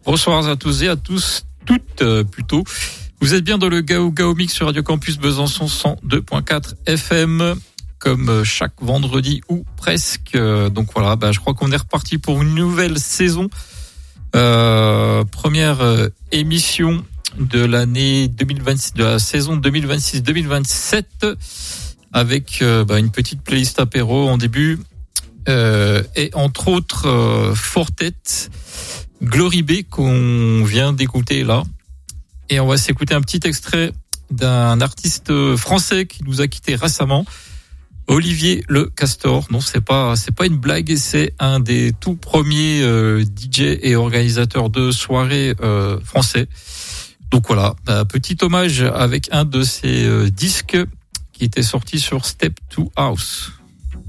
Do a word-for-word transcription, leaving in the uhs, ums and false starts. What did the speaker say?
Bonsoir à tous et à tous, toutes euh, plutôt. Vous êtes bien dans le Gao Gao Mix sur Radio Campus Besançon cent deux point quatre F M, comme chaque vendredi ou presque. Donc voilà, bah, je crois qu'on est reparti pour une nouvelle saison. Euh, première euh, émission de l'année deux mille vingt-six, de la saison deux mille vingt-six deux mille vingt-sept, avec euh, bah, une petite playlist apéro en début. Euh, et entre autres euh, Fortet, Glory B qu'on vient d'écouter là, et on va s'écouter un petit extrait d'un artiste français qui nous a quitté récemment, Olivier Le Castor. Non, c'est pas c'est pas une blague, c'est un des tout premiers euh, D J et organisateurs de soirées euh, français. Donc voilà, un petit hommage avec un de ses euh, disques qui était sorti sur Step to House.